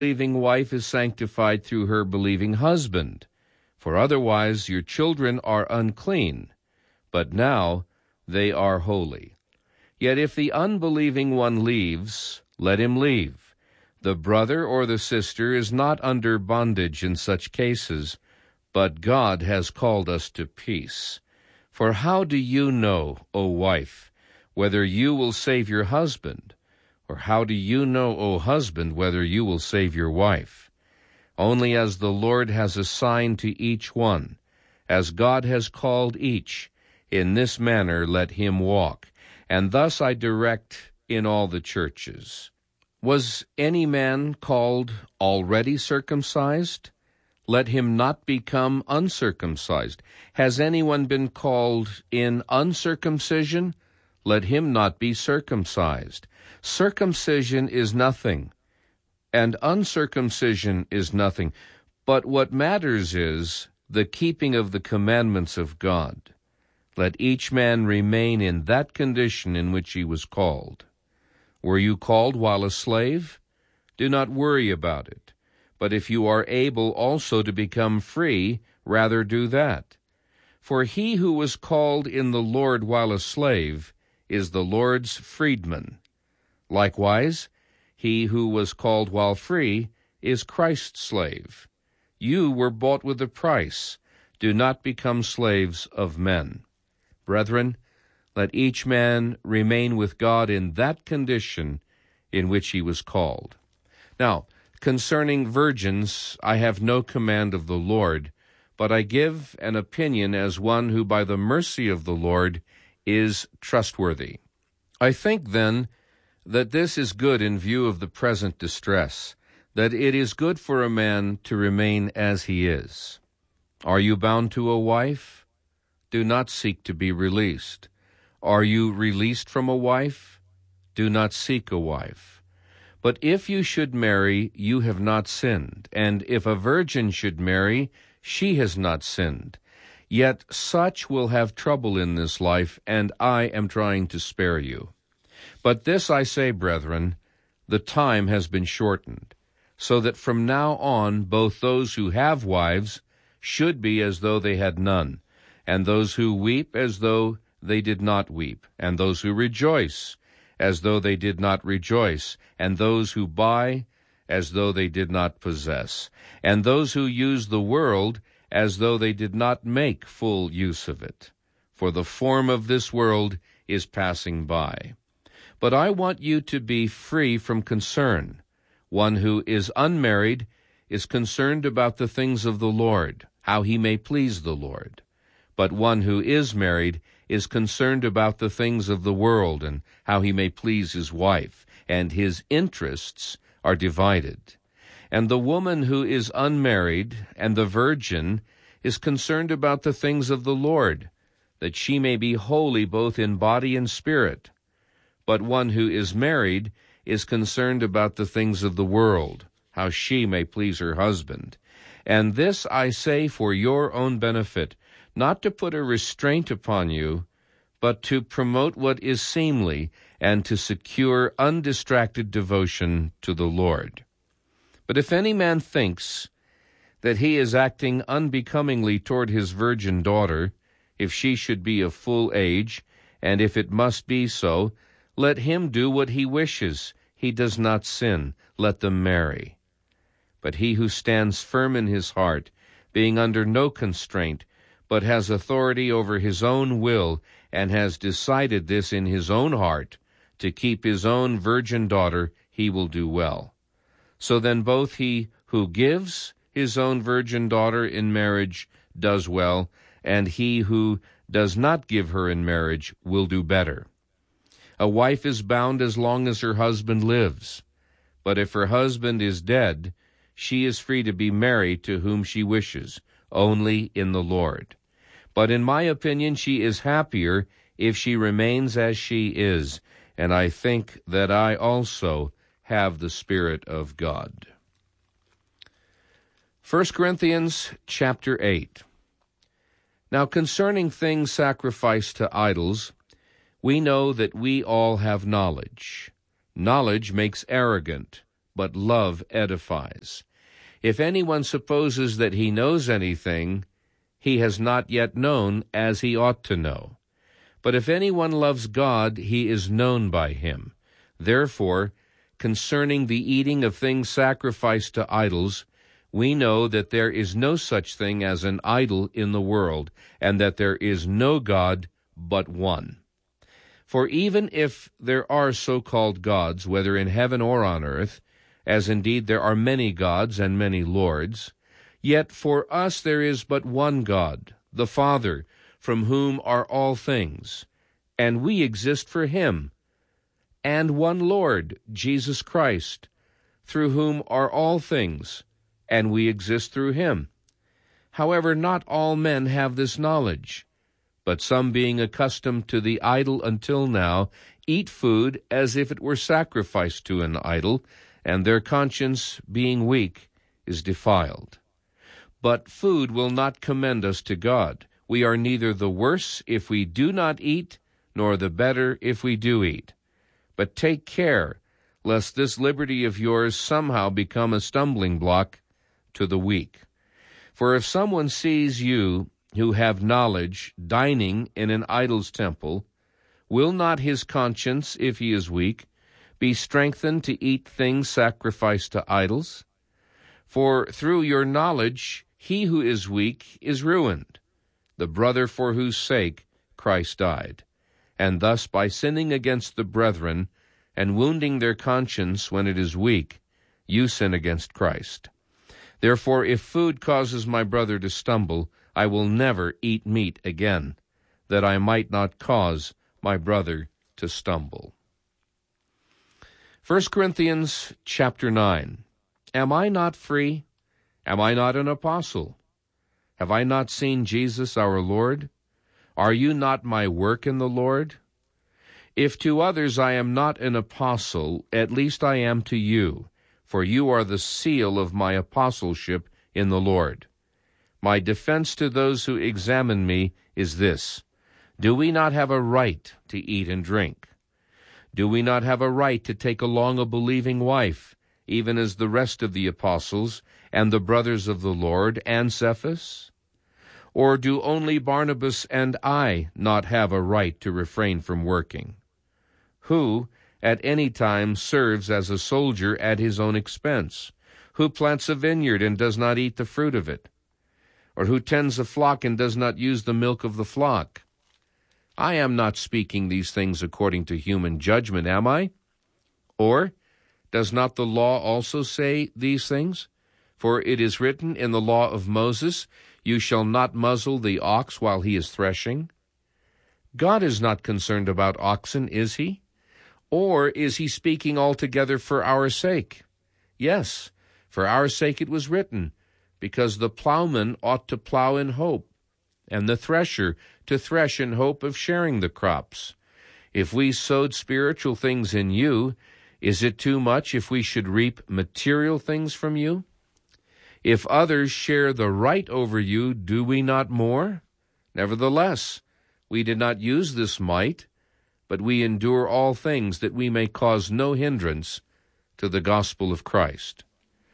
believing wife is sanctified through her believing husband, for otherwise your children are unclean, but now they are holy. Yet if the unbelieving one leaves, let him leave. The brother or the sister is not under bondage in such cases, but God has called us to peace. For how do you know, O wife, whether you will save your husband? Or how do you know, O husband, whether you will save your wife? Only as the Lord has assigned to each one, as God has called each, in this manner let him walk. And thus I direct in all the churches. Was any man called already circumcised? Let him not become uncircumcised. Has anyone been called in uncircumcision? Let him not be circumcised. Circumcision is nothing, and uncircumcision is nothing. But what matters is the keeping of the commandments of God. Let each man remain in that condition in which he was called. Were you called while a slave? Do not worry about it. But if you are able also to become free, rather do that. For he who was called in the Lord while a slave is the Lord's freedman. Likewise, he who was called while free is Christ's slave. You were bought with a price. Do not become slaves of men. Brethren, let each man remain with God in that condition in which he was called. Now, concerning virgins, I have no command of the Lord, but I give an opinion as one who by the mercy of the Lord is trustworthy. I think, then, that this is good in view of the present distress, that it is good for a man to remain as he is. Are you bound to a wife? Do not seek to be released. Are you released from a wife? Do not seek a wife. But if you should marry, you have not sinned, and if a virgin should marry, she has not sinned. Yet such will have trouble in this life, and I am trying to spare you. But this I say, brethren, the time has been shortened, so that from now on both those who have wives should be as though they had none, and those who weep as though they did not weep, and those who rejoice as though they did not rejoice, and those who buy as though they did not possess, and those who use the world as though they did not make full use of it. For the form of this world is passing by. But I want you to be free from concern. One who is unmarried is concerned about the things of the Lord, how he may please the Lord. But one who is married is concerned about the things of the world and how he may please his wife, and his interests are divided. And the woman who is unmarried and the virgin is concerned about the things of the Lord, that she may be holy both in body and spirit. But one who is married is concerned about the things of the world, how she may please her husband. And this I say for your own benefit, not to put a restraint upon you, but to promote what is seemly and to secure undistracted devotion to the Lord. But if any man thinks that he is acting unbecomingly toward his virgin daughter, if she should be of full age, and if it must be so, let him do what he wishes. He does not sin. Let them marry. But he who stands firm in his heart, being under no constraint, but has authority over his own will, and has decided this in his own heart, to keep his own virgin daughter, he will do well. So then both he who gives his own virgin daughter in marriage does well, and he who does not give her in marriage will do better. A wife is bound as long as her husband lives, but if her husband is dead, she is free to be married to whom she wishes, only in the Lord. But in my opinion, she is happier if she remains as she is, and I think that I also have the Spirit of God. 1 Corinthians chapter 8. Now concerning things sacrificed to idols, we know that we all have knowledge. Knowledge makes arrogant, but love edifies. If anyone supposes that he knows anything, he has not yet known as he ought to know. But if anyone loves God, he is known by him. Therefore, concerning the eating of things sacrificed to idols, we know that there is no such thing as an idol in the world, and that there is no God but one. For even if there are so-called gods, whether in heaven or on earth, as indeed there are many gods and many lords, yet for us there is but one God, the Father, from whom are all things, and we exist for him, and one Lord, Jesus Christ, through whom are all things, and we exist through him. However, not all men have this knowledge, but some, being accustomed to the idol until now, eat food as if it were sacrificed to an idol, and their conscience, being weak, is defiled. But food will not commend us to God. We are neither the worse if we do not eat, nor the better if we do eat. But take care, lest this liberty of yours somehow become a stumbling block to the weak. For if someone sees you, who have knowledge, dining in an idol's temple, will not his conscience, if he is weak, be strengthened to eat things sacrificed to idols? For through your knowledge he who is weak is ruined, the brother for whose sake Christ died. And thus by sinning against the brethren, and wounding their conscience when it is weak, you sin against Christ. Therefore, if food causes my brother to stumble, I will never eat meat again, that I might not cause my brother to stumble. 1 Corinthians chapter 9. Am I not free? Am I not an apostle? Have I not seen Jesus our Lord? Are you not my work in the Lord? If to others I am not an apostle, at least I am to you, for you are the seal of my apostleship in the Lord. My defense to those who examine me is this: do we not have a right to eat and drink? Do we not have a right to take along a believing wife, even as the rest of the apostles and the brothers of the Lord and Cephas? Or do only Barnabas and I not have a right to refrain from working? Who at any time serves as a soldier at his own expense? Who plants a vineyard and does not eat the fruit of it? Or who tends a flock and does not use the milk of the flock? I am not speaking these things according to human judgment, am I? Or does not the law also say these things? For it is written in the law of Moses, you shall not muzzle the ox while he is threshing. God is not concerned about oxen, is he? Or is he speaking altogether for our sake? Yes, for our sake it was written, because the plowman ought to plow in hope, and the thresher to thresh in hope of sharing the crops. If we sowed spiritual things in you, is it too much if we should reap material things from you? If others share the right over you, do we not more? Nevertheless, we did not use this might, but we endure all things that we may cause no hindrance to the gospel of Christ.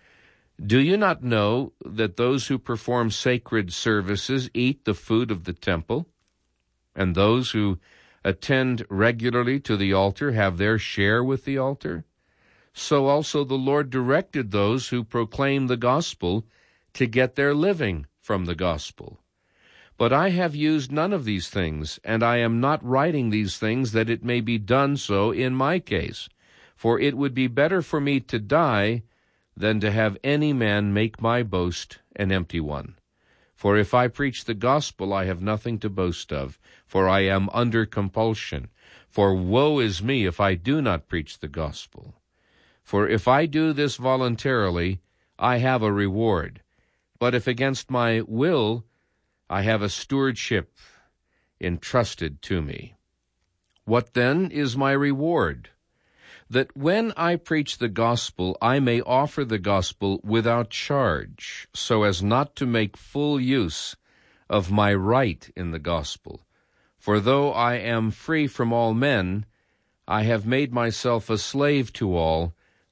Do you not know that those who perform sacred services eat the food of the temple, and those who attend regularly to the altar have their share with the altar? So also the Lord directed those who proclaim the gospel to get their living from the gospel. But I have used none of these things, and I am not writing these things that it may be done so in my case. For it would be better for me to die than to have any man make my boast an empty one. For if I preach the gospel, I have nothing to boast of, for I am under compulsion. For woe is me if I do not preach the gospel. For if I do this voluntarily, I have a reward. But if against my will, I have a stewardship entrusted to me. What then is my reward? That when I preach the gospel, I may offer the gospel without charge, so as not to make full use of my right in the gospel. For though I am free from all men, I have made myself a slave to all,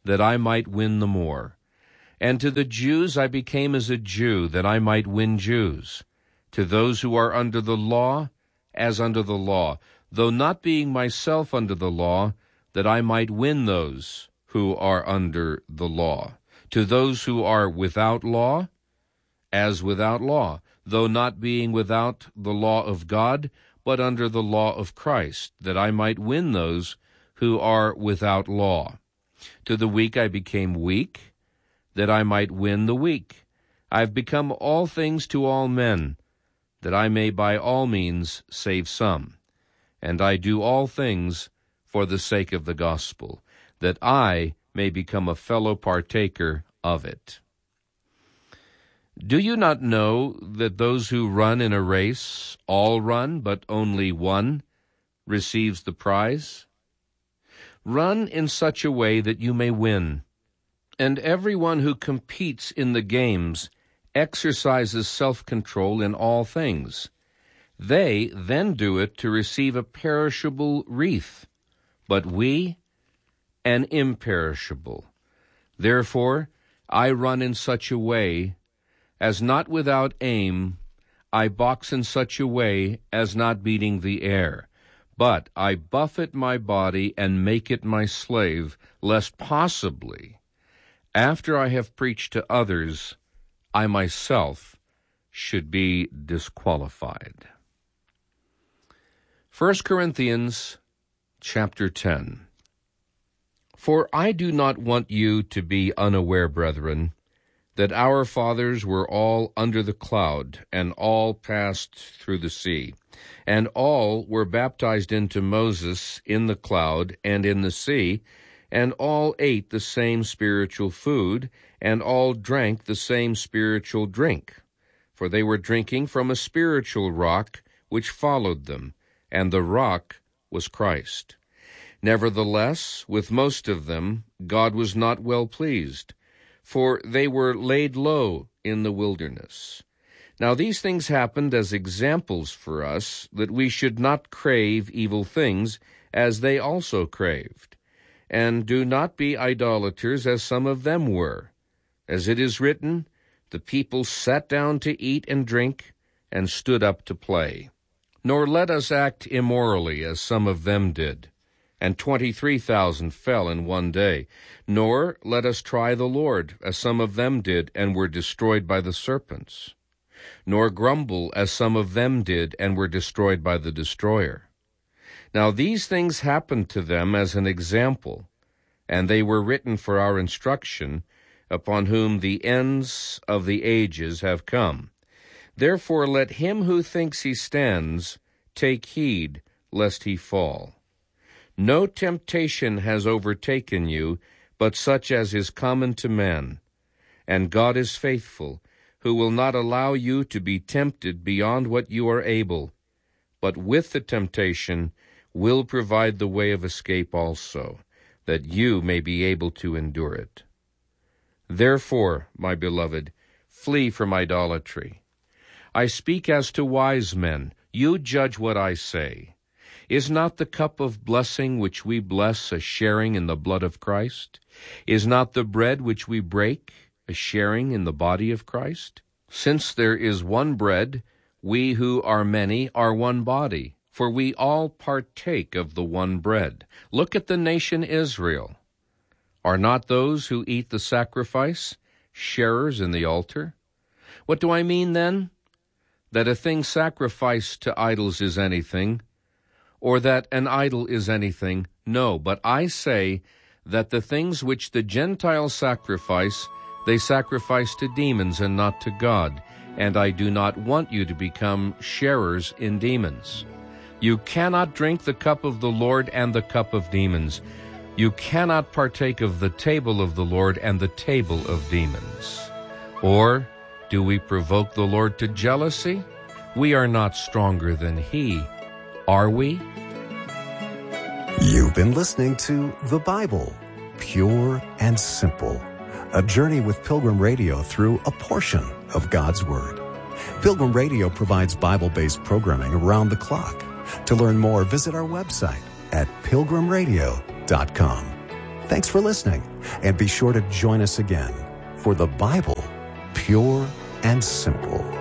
that I might win the more. And to the Jews I became as a Jew, that I might win Jews. To those who are under the law, as under the law, though not being myself under the law, that I might win those who are under the law. To those who are without law, as without law, though not being without the law of God, but under the law of Christ, that I might win those who are without law. To the weak I became weak, that I might win the weak. I have become all things to all men, that I may by all means save some. And I do all things for the sake of the gospel, that I may become a fellow partaker of it. Do you not know that those who run in a race all run, but only one receives the prize? Run in such a way that you may win. And everyone who competes in the games exercises self-control in all things. They then do it to receive a perishable wreath, but we an imperishable. Therefore, I run in such a way as not without aim, I box in such a way as not beating the air. But I buffet my body and make it my slave, lest possibly, after I have preached to others, I myself should be disqualified. 1 Corinthians chapter 10. For I do not want you to be unaware, brethren, that our fathers were all under the cloud, and all passed through the sea, and all were baptized into Moses in the cloud and in the sea, and all ate the same spiritual food, and all drank the same spiritual drink. For they were drinking from a spiritual rock which followed them, and the rock was Christ. Nevertheless, with most of them God was not well pleased, for they were laid low in the wilderness. Now these things happened as examples for us, that we should not crave evil things, as they also craved. And do not be idolaters, as some of them were. As it is written, the people sat down to eat and drink, and stood up to play. Nor let us act immorally, as some of them did, and 23,000 fell in one day. Nor let us try the Lord, as some of them did, and were destroyed by the serpents. Nor grumble, as some of them did, and were destroyed by the destroyer. Now these things happened to them as an example, and they were written for our instruction, upon whom the ends of the ages have come. Therefore let him who thinks he stands take heed, lest he fall. No temptation has overtaken you, but such as is common to men. And God is faithful, who will not allow you to be tempted beyond what you are able, but with the temptation will provide the way of escape also, that you may be able to endure it. Therefore, my beloved, flee from idolatry. I speak as to wise men. You judge what I say. Is not the cup of blessing which we bless a sharing in the blood of Christ? Is not the bread which we break a sharing in the body of Christ? Since there is one bread, we who are many are one body, for we all partake of the one bread. Look at the nation Israel. Are not those who eat the sacrifice sharers in the altar? What do I mean then? That a thing sacrificed to idols is anything, or that an idol is anything? No, but I say that the things which the Gentiles sacrifice, they sacrifice to demons and not to God, and I do not want you to become sharers in demons. You cannot drink the cup of the Lord and the cup of demons. You cannot partake of the table of the Lord and the table of demons. Or do we provoke the Lord to jealousy? We are not stronger than He, are we? You've been listening to The Bible, Pure and Simple, a journey with Pilgrim Radio through a portion of God's Word. Pilgrim Radio provides Bible-based programming around the clock. To learn more, visit our website at pilgrimradio.com. Thanks for listening, and be sure to join us again for the Bible, pure and simple.